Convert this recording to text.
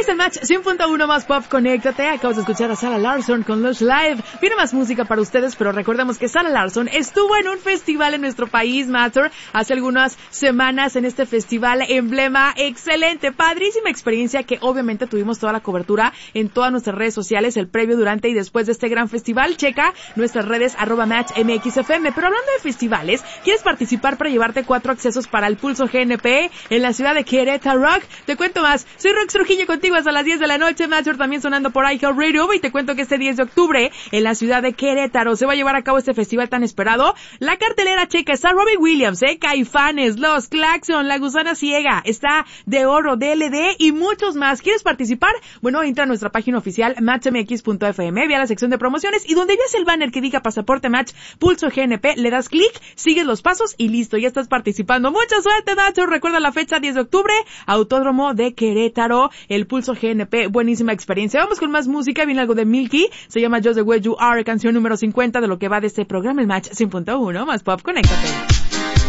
Sigues el Match 100.1 más pop, conéctate. Acabas de escuchar a Sarah Larsson con Lush Live. Viene más música para ustedes, pero recordemos que Sarah Larsson estuvo en un festival en nuestro país, Matter, hace algunas semanas en este festival Emblema. Excelente, padrísima experiencia que obviamente tuvimos toda la cobertura en todas nuestras redes sociales, el previo, durante y después de este gran festival. Checa nuestras redes @MatchMXFM. Pero hablando de festivales, ¿quieres participar para llevarte 4 accesos para el Pulso GNP en la ciudad de Querétaro? Te cuento más. Soy Rox Trujillo contigo hasta las 10 de la noche. Matcher también sonando por iHeartRadio. Y te cuento que este 10 de octubre en la ciudad de Querétaro se va a llevar a cabo este festival tan esperado. La cartelera, checa, está Robbie Williams, Caifanes, Los Claxon, La Gusana Ciega, está De Oro, DLD y muchos más. ¿Quieres participar? Bueno, entra a nuestra página oficial matchmx.fm, ve a la sección de promociones y donde veas el banner que diga Pasaporte Match Pulso GNP, le das clic, sigues los pasos y listo, ya estás participando. Mucha suerte, Nacho. Recuerda la fecha, 10 de octubre, Autódromo de Querétaro, el Pulso GNP. Buenísima experiencia. Vamos con más música. Viene algo de Milky. Se llama Just the Way You Are, canción número 50 de lo que va de este programa, el Match 100.1 más pop. Conéctate.